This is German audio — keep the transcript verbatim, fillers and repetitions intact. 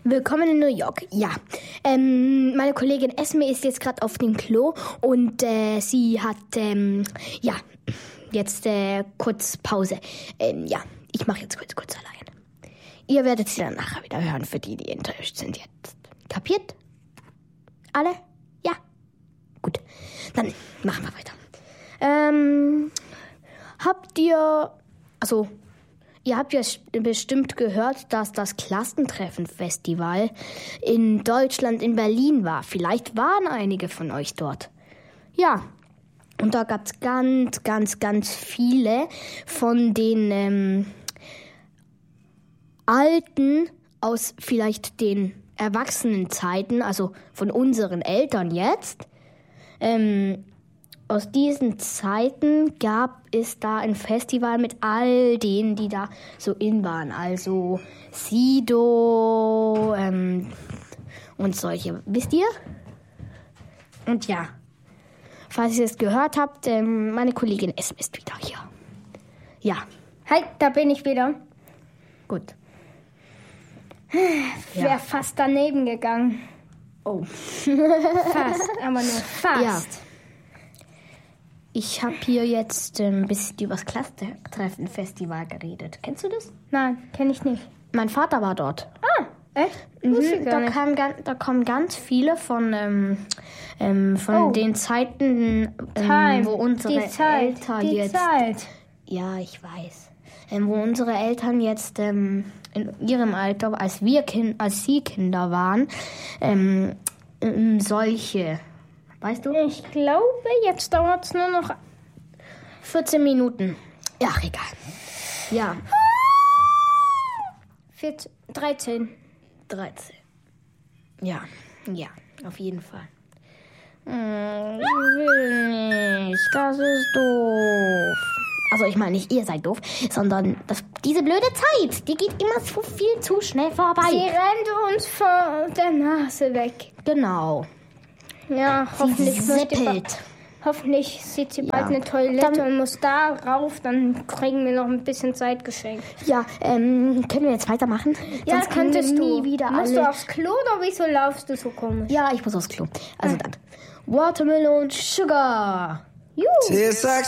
Willkommen in New York. Ja, ähm, meine Kollegin Esme ist jetzt gerade auf dem Klo und äh, sie hat, ähm, ja, jetzt äh, kurz Pause. Ähm, ja, ich mache jetzt kurz, kurz allein. Ihr werdet sie dann nachher wieder hören, für die, die enttäuscht sind jetzt. Kapiert? Alle? Ja? Gut, dann machen wir weiter. Ähm, habt ihr, also, ihr habt ja bestimmt gehört, dass das Klassentreffen-Festival in Deutschland, in Berlin war. Vielleicht waren einige von euch dort. Ja, und da gab es ganz, ganz, ganz viele von den ähm, Alten aus vielleicht den Erwachsenenzeiten, also von unseren Eltern jetzt. Ähm, aus diesen Zeiten gab es da ein Festival mit all denen, die da so in waren. Also Sido ähm, und solche. Wisst ihr? Und ja, falls ihr es gehört habt, ähm, meine Kollegin Esme ist wieder hier. Ja. Hi, da bin ich wieder. Gut. Wäre Ja. fast daneben gegangen. Oh. Fast, aber nur fast. Ja. Ich habe hier jetzt ein ähm, bisschen über das Klassentreffen-Festival geredet. Kennst du das? Nein, kenne ich nicht. Mein Vater war dort. Ah, echt? Wusste ich Mhm, gar da, nicht. kam, gan- da kommen ganz viele von, ähm, ähm, von Oh. den Zeiten, Time. ähm, wo unsere die Zeit, Eltern die jetzt... Zeit. Ja, ich weiß. Ähm, wo unsere Eltern jetzt ähm, in ihrem Alter, als wir kind, als sie Kinder waren, ähm, ähm, solche... Weißt du? Ich glaube, jetzt dauert es nur noch vierzehn Minuten. Ja, egal. Ja, vierzehn, dreizehn. dreizehn. Ja, ja, auf jeden Fall. Hm, ich will nicht. Das ist doof. Also ich meine nicht, ihr seid doof, sondern das, diese blöde Zeit, die geht immer so viel zu schnell vorbei. Sie rennt uns vor der Nase weg. Genau. Ja, hoffentlich, Sie möchte ba- sippelt. hoffentlich sieht sie bald Ja. eine Toilette Dann- und muss da rauf, dann kriegen wir noch ein bisschen Zeit geschenkt. Ja, ähm, können wir jetzt weitermachen? Ja, Sonst können wir könntest nie du. wieder Musst alle... du aufs Klo oder wieso laufst du so komisch? Ja, ich muss aufs Klo. Also dann. Watermelon Sugar. Juhu. Tastes like